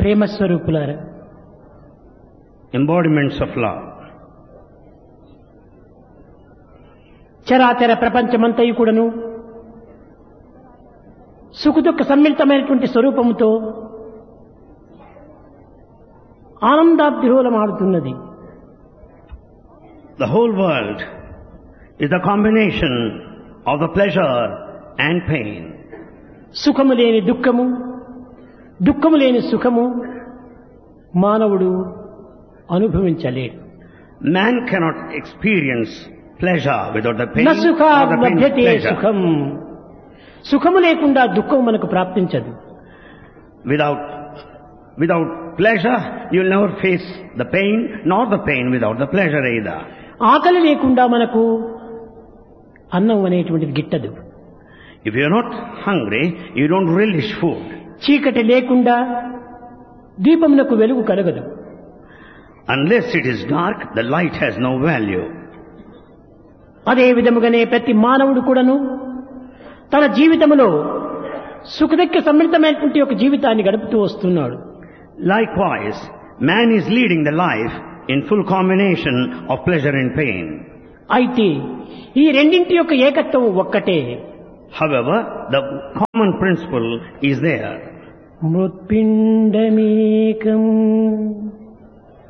ప్రేమ స్వరూపులారా, embodiments of love. చరాచర ప్రపంచమంతయు కూడాను సుఖదుఖ సమ్మిళితమైనటువంటి స్వరూపముతో ఆనందాబ్దిరోలమాడుతున్నది. The whole world is the combination of the pleasure and pain. సుఖము లేని దుఃఖము, దుఃఖము లేని సుఖము మానవుడు అనుభవించలేడు. Man cannot experience pleasure without the pain, న or సుఖాద్ the pain with లభ్యతే pleasure. సుఖం. సుఖము లేకుండా దుఃఖం మనకు ప్రాప్తించదు. Without pleasure, you will never face the pain, nor the pain without the pleasure either. ఆకలి లేకుండా మనకు అన్నం అనేటువంటిది గిట్టదు. If you are not hungry, you don't relish food. చీకటి లేకుండా దీపమునకు వెలుగు కలగదు. Unless it is dark, the light has no value. అదే విధముగానే ప్రతి మానవుడు కూడాను తన జీవితంలో సుఖదుఖ సమ్మిళితమైనటువంటి ఒక జీవితాన్ని గడుపుతూ వస్తున్నాడు. Likewise, man is leading the life in full combination of pleasure and pain. అయితే ఈ రెండింటి యొక్క ఏకత్వం ఒక్కటే. However, the common principle is there. మృత్పిండమేకం